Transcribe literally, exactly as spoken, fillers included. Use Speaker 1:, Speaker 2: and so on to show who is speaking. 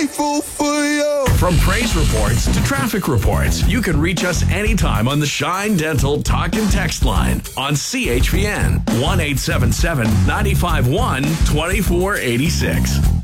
Speaker 1: Fool for you.
Speaker 2: From praise reports to traffic reports, you can reach us anytime on the Shine Dental Talk and Text line on C H V N one eight seven seven, nine five one, two four eight six.